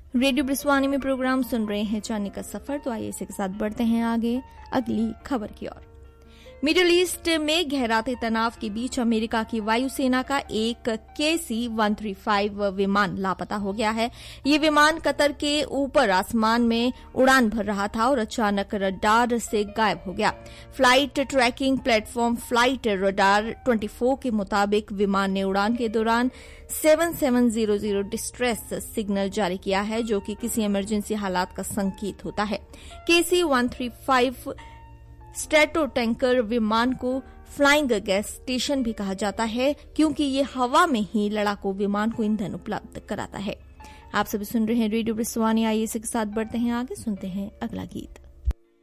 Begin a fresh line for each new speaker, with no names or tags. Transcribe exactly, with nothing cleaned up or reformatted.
Radio ब्रिस्वानी में programme सुन रहे हैं जानने का सफर। तो आइए इसी के साथ बढ़ते हैं आगे अगली खबर की ओर। मिडिल ईस्ट में गहराते तनाव के बीच अमेरिका की वायुसेना का एक के सी वन थ्री फाइव विमान लापता हो गया है। ये विमान कतर के ऊपर आसमान में उड़ान भर रहा था और अचानक रडार से गायब हो गया। Flight tracking platform flight radar चौबीस के मुताबिक विमान ने उड़ान के दौरान seven seven zero zero distress signal जारी किया है, जो कि किसी इमरजेंसी हालात का संकेत होता है। के सी one three five strato tanker विमान को फ्लाइंग गैस स्टेशन भी कहा जाता है, क्योंकि ये हवा में ही लड़ाकू विमान को ईंधन उपलब्ध कराता है। आप सभी सुन रहे हैं रेडियो ब्रिस्वानी। आइए इसके साथ बढ़ते हैं आगे, सुनते हैं अगला गीत।